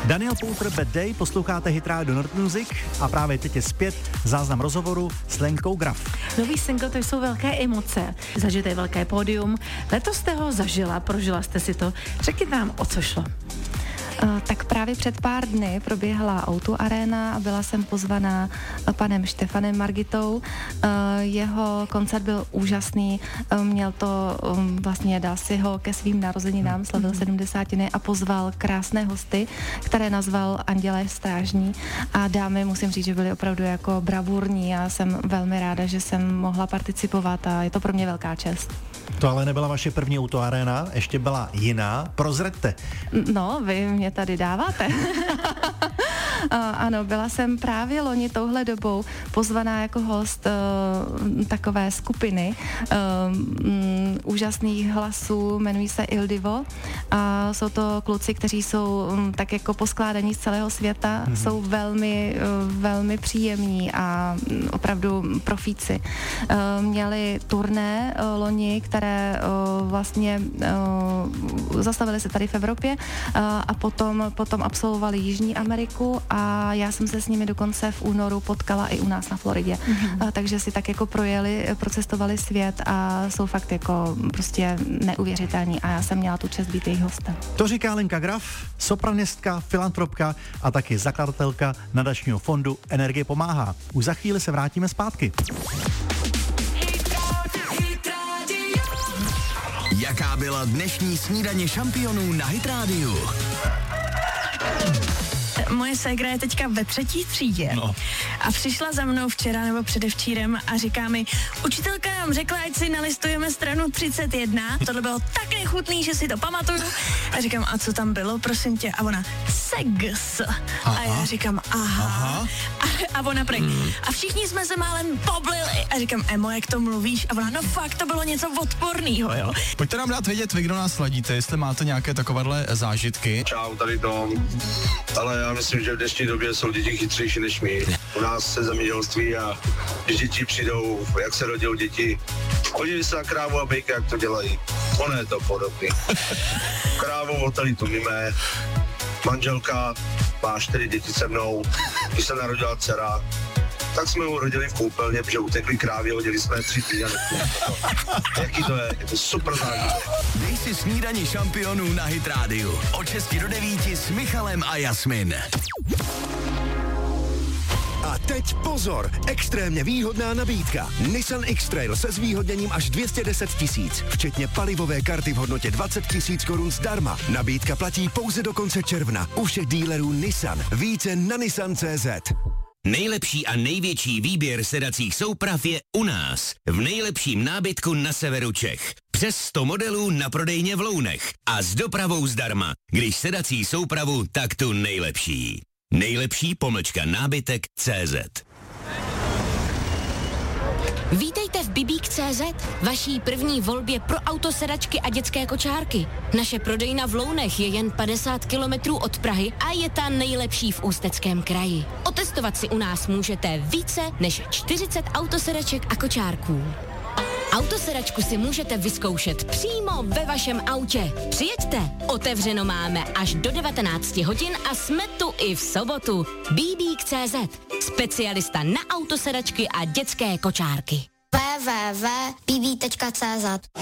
Daniel Poulter, Bad Day, posloucháte Hit Radio Nord Music a právě teď je zpět záznam rozhovoru s Lenkou Graf. Nový single, to jsou velké emoce. Zažité velké pódium. Letos jste ho zažila, prožila jste si to. Řekni nám, o co šlo. Tak právě před pár dny proběhla O2 Arena a byla jsem pozvaná panem Štefanem Margitou. Jeho koncert byl úžasný, měl to vlastně, dal si ho ke svým narozeninám, slavil 70. a pozval krásné hosty, které nazval Andělé strážní a dámy, musím říct, že byly opravdu jako bravurní a jsem velmi ráda, že jsem mohla participovat a je to pro mě velká čest. To ale nebyla vaše první O2 Arena, ještě byla jiná. Prozraďte. No, vy mě tady dáváte. Ano, byla jsem právě loni touhle dobou pozvaná jako host takové skupiny úžasných hlasů, jmenují se Il Divo a jsou to kluci, kteří jsou tak jako poskládaní z celého světa, jsou velmi příjemní a opravdu profíci. Měli turné loni, které vlastně zastavili se tady v Evropě a potom absolvovali Jižní Ameriku a já jsem se s nimi dokonce v únoru potkala i u nás na Floridě. Takže si tak jako procestovali svět a jsou fakt jako prostě neuvěřitelní a já jsem měla tu čest být jejich hostem. To říká Lenka Graf, sopranistka, filantropka a taky zakladatelka nadačního fondu Energie pomáhá. Už za chvíli se vrátíme zpátky. Jaká byla dnešní snídaně šampionů na Hit Radio? Moje ségra je teďka ve 3. třídě a přišla za mnou včera nebo předevčírem a říká mi, učitelka nám řekla, ať si nalistujeme stranu 31, tohle bylo tak nechutný, že si to pamatuju a říkám, a co tam bylo, prosím tě, a ona, sex. A já říkám, aha. A ona prý, a všichni jsme se málem poblili a říkám, Emo, jak to mluvíš? A ona, no fakt, to bylo něco odporného, jo. Pojďte nám dát vědět, vy, kdo nás sladíte, jestli máte nějaké takovéhle zážitky. Čau, tady Tom. Ale já myslím, že v dnešní době jsou děti chytřejší než my. U nás se zemědělství a když děti přijdou, jak se rodí děti, podívej se na krávu a bejka, jak to dělají. Ono je to podobný. Krávu oteli tumíme, manželka má 4 děti se mnou, když se narodila dcera, tak jsme ho rodili v koupelně, protože utekli krávy, hodili jsme 3 týdny. Jaký to je? Je to super zážitek. Dej si snídaně šampionů na Hit Radio. Od 6 do 9 s Michalem a Jasmin. A teď pozor, extrémně výhodná nabídka. Nissan X-Trail se zvýhodněním až 210 000, včetně palivové karty v hodnotě 20 000 korun zdarma. Nabídka platí pouze do konce června u všech dílerů Nissan. Více na nissan.cz. Nejlepší a největší výběr sedacích souprav je u nás. V nejlepším nábytku na severu Čech. Přes 100 modelů na prodejně v Lounech. A s dopravou zdarma. Když sedací soupravu, tak tu nejlepší. Nejlepší _nábytek.cz. Vítejte v Bibík.cz, vaší první volbě pro autosedačky a dětské kočárky. Naše prodejna v Lounech je jen 50 kilometrů od Prahy a je ta nejlepší v Ústeckém kraji. Otestovat si u nás můžete více než 40 autosedaček a kočárků. Autosedačku si můžete vyzkoušet přímo ve vašem autě. Přijeďte, otevřeno máme až do 19 hodin a jsme tu i v sobotu. Bibík.cz, specialista na autosedačky a dětské kočárky. www.bb.cz